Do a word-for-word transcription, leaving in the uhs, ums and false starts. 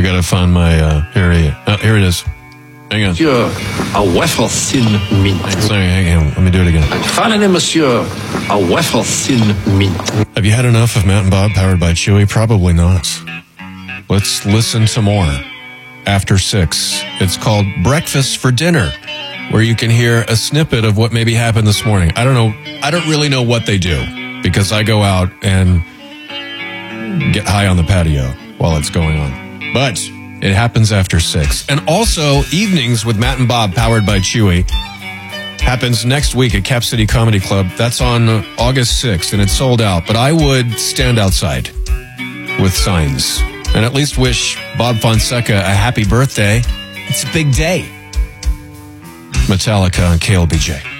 gotta find my, uh, here, he, oh, here it is. Hang on. Monsieur, a wafer thin mint. Sorry, hang on. Let me do it again. Finally, monsieur, a wafer thin mint. Have you had enough of Matt and Bob powered by Chewy? Probably not. Let's listen to more. After six, it's called Breakfast for Dinner, where you can hear a snippet of what maybe happened this morning. I don't know. I don't really know what they do because I go out and get high on the patio while it's going on. But it happens after six. And also, Evenings with Matt and Bob, powered by Chewy, happens next week at Cap City Comedy Club. That's on August sixth, and it's sold out. But I would stand outside with signs and at least wish Bob Fonseca a happy birthday. It's a big day. Metallica and K L B J.